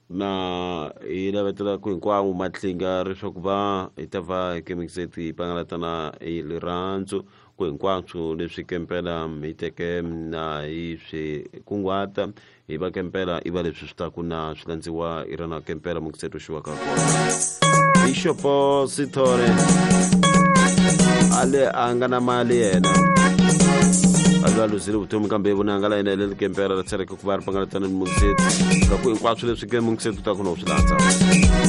na ilavetela kwinkwavo matlinga leswaku va hi ta va hi kemikiseti hi pangalatana hi rirhandzu ku hinkwaswo leswi kempela hi teke na hi swi kunguhata hi va kempela i va leswi swi taku na swi landziwa i rana kempela mukiseti wo xiwa ka kona Bishopo Sithole ale a nga na mali yena a luzile vutomi kambe vunanga la yena le kempela la tsereke ku va ri pangalatana ni mukiseti ka ku hinkwaswo leswi ke mukiseti u ta ku no swi landza